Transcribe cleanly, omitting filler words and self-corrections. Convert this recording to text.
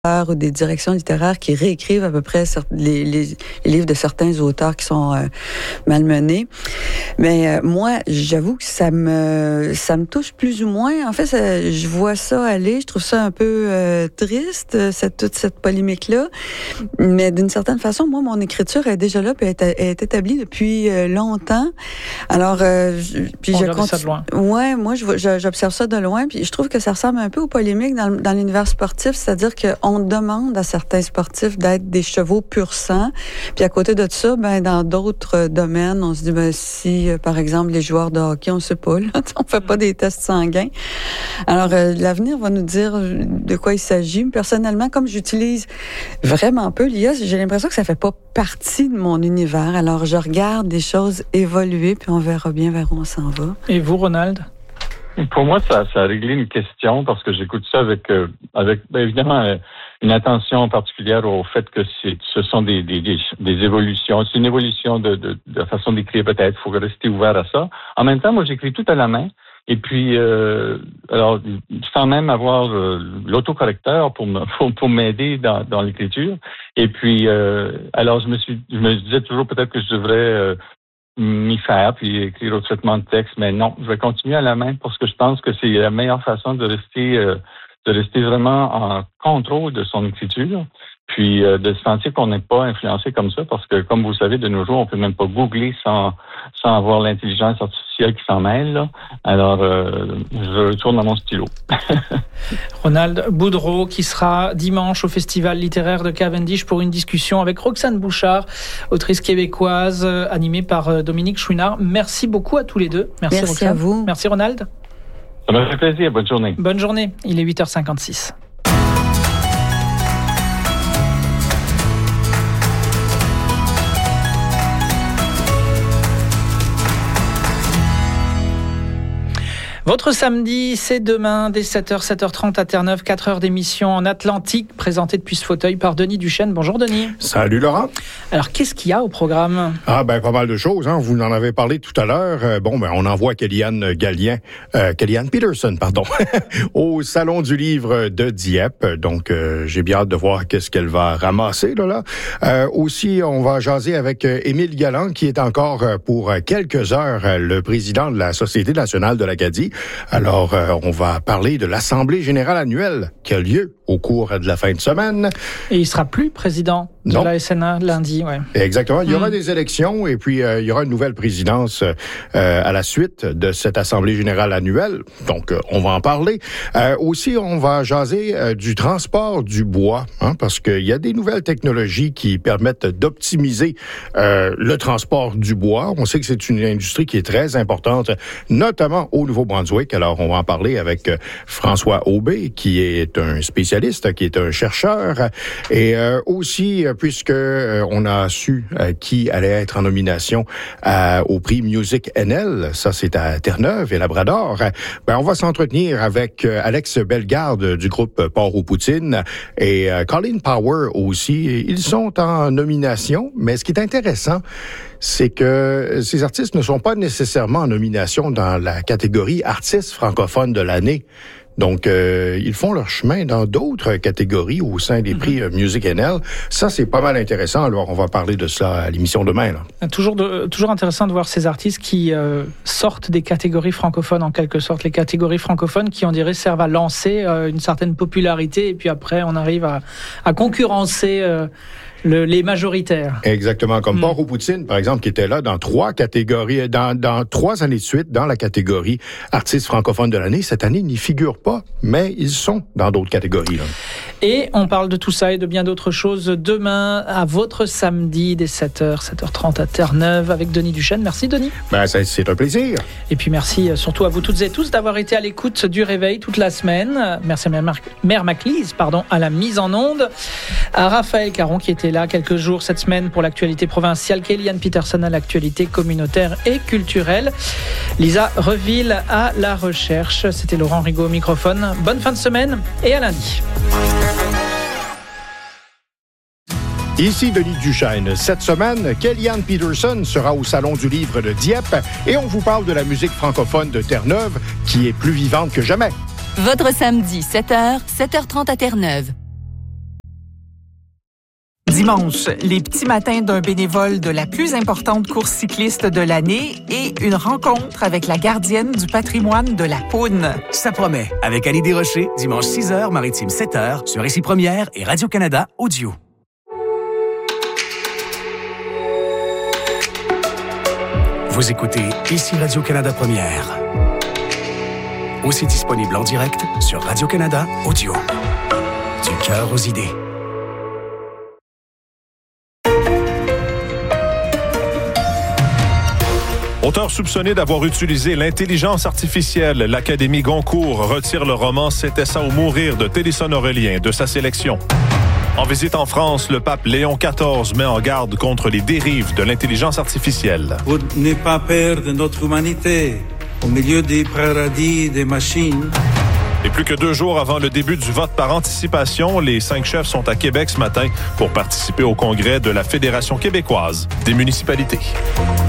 ou des directions littéraires qui réécrivent à peu près les livres de certains auteurs qui sont malmenés. Mais moi, j'avoue que ça me touche plus ou moins. En fait, je vois ça aller. Je trouve ça un peu triste, toute cette polémique-là. Mais d'une certaine façon, moi, mon écriture est déjà là, puis elle est établie depuis longtemps. Alors, puis je continue. Ça de loin. Ouais, moi, j'observe ça de loin, puis je trouve que ça ressemble un peu aux polémiques dans l'univers sportif, c'est-à-dire qu'on demande à certains sportifs d'être des chevaux pur sang, puis à côté de ça, dans d'autres domaines, on se dit, si, par exemple, les joueurs de hockey, on sait pas, là, on fait pas des tests sanguins. Alors, l'avenir va nous dire de quoi il s'agit. Personnellement, comme j'utilise vraiment peu l'IA, j'ai l'impression que ça fait pas partie de mon univers. Alors, je regarde des choses évoluer, puis on verra bien vers où on s'en va. Et vous, Ronald? Pour moi, ça a réglé une question parce que j'écoute ça avec évidemment une attention particulière au fait que ce sont des évolutions. C'est une évolution de la façon d'écrire peut-être. Il faut rester ouvert à ça. En même temps, moi, j'écris tout à la main. Et puis, alors, sans même avoir l'autocorrecteur pour m'aider dans l'écriture. Et puis, alors, je me disais toujours peut-être que je devrais m'y faire, puis écrire au traitement de texte, mais non, je vais continuer à la main parce que je pense que c'est la meilleure façon de rester vraiment en contrôle de son écriture, puis de se sentir qu'on n'est pas influencé comme ça, parce que, comme vous savez, de nos jours, on peut même pas googler sans avoir l'intelligence artificielle qui s'en mêle, là. Alors, je retourne à mon stylo. Ronald Boudreau, qui sera dimanche au Festival littéraire de Cavendish pour une discussion avec Roxane Bouchard, autrice québécoise, animée par Dominique Chouinard. Merci beaucoup à tous les deux. Merci Roxane. À vous. Merci Ronald. Ça m'a fait plaisir. Bonne journée. Bonne journée. Il est 8h56. Votre samedi, c'est demain, dès 7h, 7h30 à Terre-Neuve, 4 heures d'émission en Atlantique, présentée depuis ce fauteuil par Denis Duchesne. Bonjour Denis. Salut Laurent. Alors, qu'est-ce qu'il y a au programme? Pas mal de choses, hein. Vous en avez parlé tout à l'heure. On envoie Kellyanne Peterson, au Salon du Livre de Dieppe. Donc, j'ai bien hâte de voir qu'est-ce qu'elle va ramasser, là. Aussi, on va jaser avec Émile Galland, qui est encore pour quelques heures le président de la Société nationale de l'Acadie. Alors, on va parler de l'Assemblée générale annuelle qui a lieu au cours de la fin de semaine. Et il sera plus président de la SNA lundi, ouais. Exactement. Il y aura des élections et puis il y aura une nouvelle présidence à la suite de cette Assemblée générale annuelle. Donc, on va en parler. Aussi, on va jaser du transport du bois, hein, parce qu'il y a des nouvelles technologies qui permettent d'optimiser le transport du bois. On sait que c'est une industrie qui est très importante, notamment au Nouveau-Brunswick. Alors, on va en parler avec François Aubé, qui est un spécialiste, qui est un chercheur, et aussi, puisque on a su qui allait être en nomination au prix Music NL, ça c'est à Terre-Neuve et Labrador, on va s'entretenir avec Alex Bellegarde du groupe Port-aux-Poutines et Colin Power aussi. Ils sont en nomination, mais ce qui est intéressant, c'est que ces artistes ne sont pas nécessairement en nomination dans la catégorie artistes francophones de l'année. Donc, ils font leur chemin dans d'autres catégories au sein des prix Music NL. Ça, c'est pas mal intéressant. Alors, on va parler de ça à l'émission demain, là. Toujours intéressant de voir ces artistes qui sortent des catégories francophones, en quelque sorte. Les catégories francophones qui, on dirait, servent à lancer une certaine popularité. Et puis après, on arrive à concurrencer les majoritaires. Exactement. Comme Port-aux-Poutines, par exemple, qui était là dans 3 catégories, dans 3 années de suite, dans la catégorie artistes francophones de l'année. Cette année, ils n'y figurent pas, mais ils sont dans d'autres catégories, là. Et on parle de tout ça et de bien d'autres choses demain à votre samedi dès 7h, 7h30 à Terre-Neuve avec Denis Duchesne. Merci Denis. C'est un plaisir. Et puis merci surtout à vous toutes et tous d'avoir été à l'écoute du Réveil toute la semaine. Merci à Mère Maclise, à la mise en onde. À Raphaël Caron qui était là quelques jours cette semaine pour l'actualité provinciale. Kellyanne Peterson à l'actualité communautaire et culturelle. Lisa Reville à la recherche. C'était Laurent Rigaud au microphone. Bonne fin de semaine et à lundi. Ici Denis Duchesne. Cette semaine, Kellyanne Peterson sera au Salon du Livre de Dieppe et on vous parle de la musique francophone de Terre-Neuve qui est plus vivante que jamais. Votre samedi, 7h, 7h30 à Terre-Neuve. Dimanche, les petits matins d'un bénévole de la plus importante course cycliste de l'année et une rencontre avec la gardienne du patrimoine de la Poudre. Ça promet, avec Annie Desrochers, dimanche 6h, Maritime 7h, sur Ici Première et Radio-Canada Audio. Vous écoutez Ici Radio-Canada Première. Aussi disponible en direct sur Radio-Canada Audio. Du cœur aux idées. Auteur soupçonné d'avoir utilisé l'intelligence artificielle, l'Académie Goncourt retire le roman C'était ça ou mourir de Télisson-Aurélien de sa sélection. En visite en France, le pape Léon XIV met en garde contre les dérives de l'intelligence artificielle. Pour ne pas perdre notre humanité au milieu des paradis des machines. Et plus que 2 jours avant le début du vote par anticipation, les 5 chefs sont à Québec ce matin pour participer au congrès de la Fédération québécoise des municipalités.